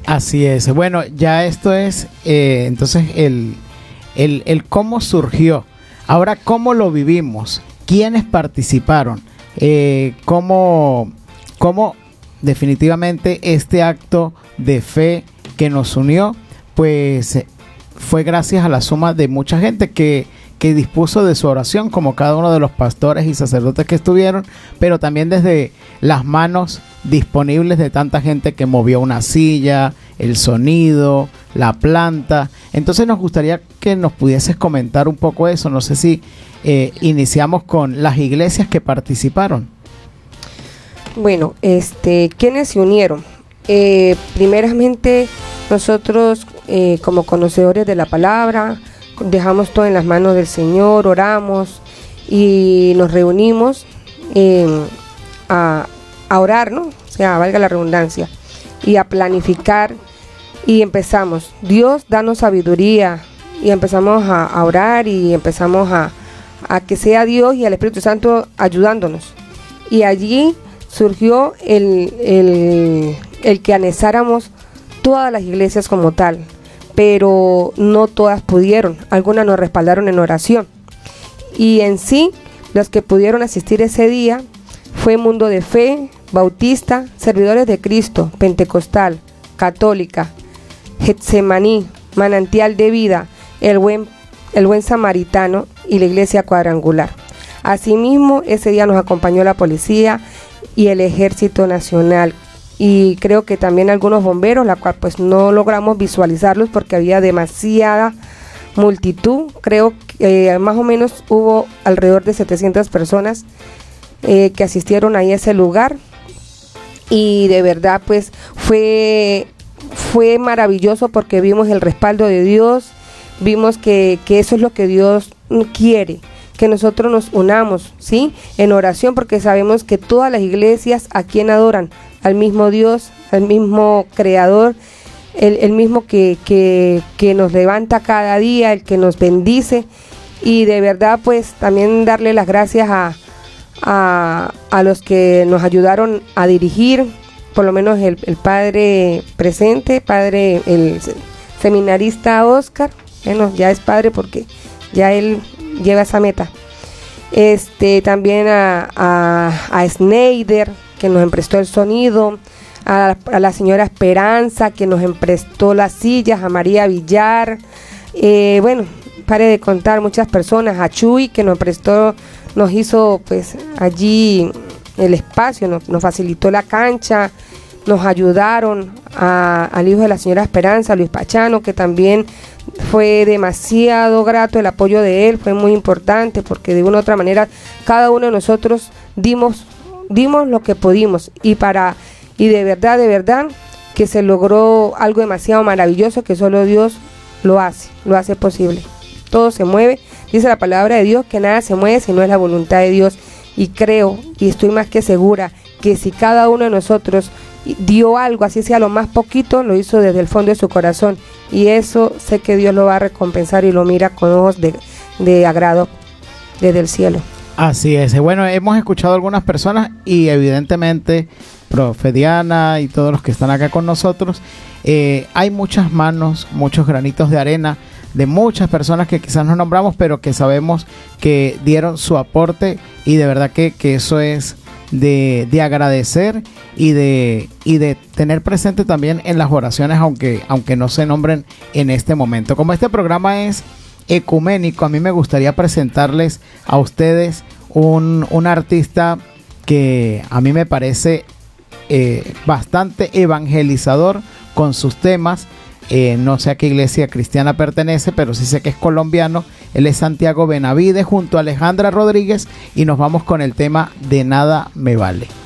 Así es. Bueno, ya esto es entonces el cómo surgió. Ahora, ¿cómo lo vivimos? ¿Quiénes participaron? ¿Cómo definitivamente este acto de fe que nos unió, pues fue gracias a la suma de mucha gente que dispuso de su oración, como cada uno de los pastores y sacerdotes que estuvieron, pero también desde las manos disponibles de tanta gente que movió una silla, el sonido, la planta. Entonces nos gustaría que nos pudieses comentar un poco eso. No sé si iniciamos con las iglesias que participaron. Bueno, ¿quiénes se unieron? Primeramente nosotros como conocedores de la palabra dejamos todo en las manos del Señor, oramos y nos reunimos a orar, ¿no? O sea, valga la redundancia, y a planificar, y empezamos, Dios, danos sabiduría, y empezamos a orar y empezamos a que sea Dios y el Espíritu Santo ayudándonos. Y allí surgió el que anexáramos todas las iglesias como tal, pero no todas pudieron, algunas nos respaldaron en oración. Y en sí, los que pudieron asistir ese día fue Mundo de Fe, Bautista, Servidores de Cristo, Pentecostal, Católica, Getsemaní, Manantial de Vida, el buen Samaritano y la Iglesia Cuadrangular. Asimismo, ese día nos acompañó la policía y el Ejército Nacional, y creo que también algunos bomberos, la cual pues no logramos visualizarlos porque había demasiada multitud. Creo que más o menos hubo alrededor de 700 personas que asistieron ahí a ese lugar, y de verdad pues fue maravilloso porque vimos el respaldo de Dios, vimos que eso es lo que Dios quiere, que nosotros nos unamos, ¿sí?, en oración, porque sabemos que todas las iglesias a quien adoran, al mismo Dios, al mismo Creador, el mismo que nos levanta cada día, el que nos bendice. Y de verdad pues también darle las gracias a los que nos ayudaron a dirigir, por lo menos el padre presente, el seminarista Oscar, bueno, ya es padre porque ya él lleva esa meta. También a Schneider, que nos emprestó el sonido, a la señora Esperanza, que nos emprestó las sillas, a María Villar, bueno, pare de contar, muchas personas, a Chuy, que nos hizo pues allí el espacio, nos facilitó la cancha, nos ayudaron, al hijo de la señora Esperanza, Luis Pachano, que también fue demasiado grato el apoyo de él, fue muy importante porque de una u otra manera cada uno de nosotros dimos lo que pudimos, y de verdad que se logró algo demasiado maravilloso que solo Dios lo hace posible. Todo se mueve, dice la palabra de Dios que nada se mueve si no es la voluntad de Dios, y creo y estoy más que segura que si cada uno de nosotros dio algo, así sea lo más poquito, lo hizo desde el fondo de su corazón, y eso sé que Dios lo va a recompensar y lo mira con ojos de agrado desde el cielo. Así es. Bueno, hemos escuchado a algunas personas y evidentemente profe Diana y todos los que están acá con nosotros, hay muchas manos, muchos granitos de arena de muchas personas que quizás no nombramos, pero que sabemos que dieron su aporte, y de verdad que eso es de agradecer y de tener presente también en las oraciones, aunque no se nombren en este momento. Como este programa es ecuménico, a mí me gustaría presentarles a ustedes un artista que a mí me parece bastante evangelizador con sus temas. No sé a qué iglesia cristiana pertenece, pero sí sé que es colombiano. Él es Santiago Benavides junto a Alejandra Rodríguez, y nos vamos con el tema De Nada Me Vale.